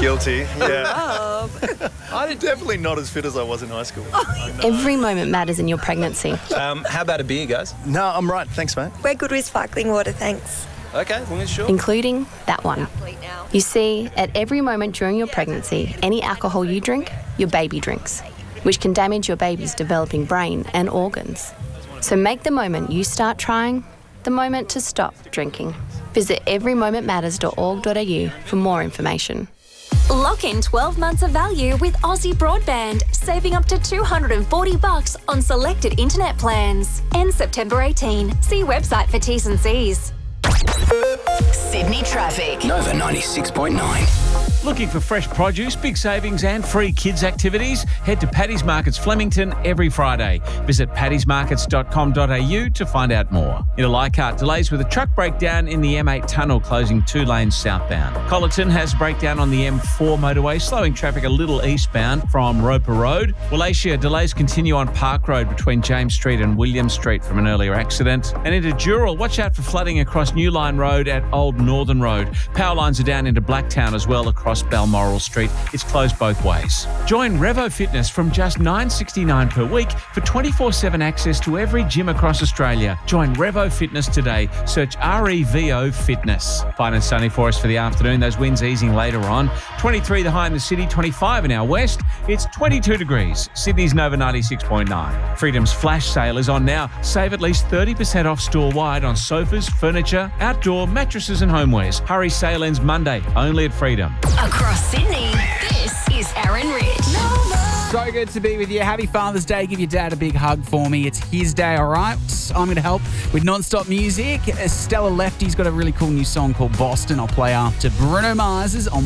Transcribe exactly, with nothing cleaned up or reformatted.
Guilty, yeah. Rob. I'm definitely not as fit as I was in high school. Every moment matters in your pregnancy. Um, how about a beer, guys? No, I'm right. Thanks, mate. We're good with sparkling water, thanks. Okay, as long as you're sure. Including that one. You see, at every moment during your pregnancy, any alcohol you drink, your baby drinks, which can damage your baby's developing brain and organs. So make the moment you start trying the moment to stop drinking. Visit every moment matters dot org dot a u for more information. Lock in twelve months of value with Aussie Broadband, saving up to two hundred forty bucks on selected internet plans. Ends September eighteenth. See website for T's and C's. Sydney traffic. Nova ninety-six point nine. Looking for fresh produce, big savings and free kids activities? Head to Paddy's Markets Flemington every Friday. Visit paddys markets dot com dot a u to find out more. In a Leichhardt, delays with a truck breakdown in the M eight tunnel closing two lanes southbound. Collerton has a breakdown on the M four motorway, slowing traffic a little eastbound from Roper Road. Wallachia, delays continue on Park Road between James Street and William Street from an earlier accident. And into Dural, watch out for flooding across New Line Road at Old Northern Road. Power lines are down into Blacktown as well across Balmoral Street. It's closed both ways. Join Revo Fitness from just nine dollars sixty-nine per week for twenty-four seven access to every gym across Australia. Join Revo Fitness today. Search R E V O Fitness. Fine and sunny for us for the afternoon. Those winds easing later on. twenty-three the high in the city, twenty-five in our west. It's twenty-two degrees. Sydney's Nova ninety-six point nine. Freedom's flash sale is on now. Save at least thirty percent off store-wide on sofas, furniture, outdoor, mattresses and homewares. Hurry, sale ends Monday, only at Freedom. Across Sydney, this is Aaron Rich. So good to be with you. Happy Father's Day. Give your dad a big hug for me. It's his day, all right? I'm going to help with non-stop music. Stella Lefty's got a really cool new song called Boston. I'll play after Bruno Mars's on